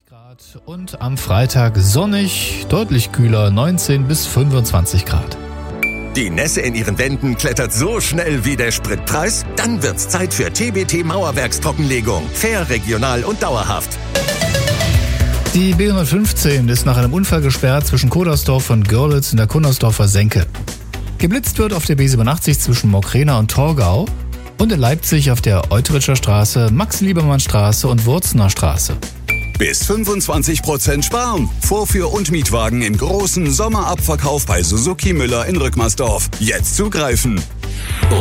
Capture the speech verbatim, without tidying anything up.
Grad und am Freitag sonnig, deutlich kühler, neunzehn bis fünfundzwanzig Grad. Die Nässe in Ihren Wänden klettert so schnell wie der Spritpreis? Dann wird's Zeit für T B T Mauerwerkstrockenlegung. Fair, regional und dauerhaft. Die B hundertfünfzehn ist nach einem Unfall gesperrt zwischen Kodersdorf und Görlitz in der Kunnersdorfer Senke. Geblitzt wird auf der B siebenundachtzig zwischen Mockrena und Torgau und in Leipzig auf der Euteritscher Straße, Max-Liebermann-Straße und Wurzener Straße. Bis fünfundzwanzig Prozent sparen. Vorführ- und Mietwagen im großen Sommerabverkauf bei Suzuki Müller in Rückmersdorf. Jetzt zugreifen.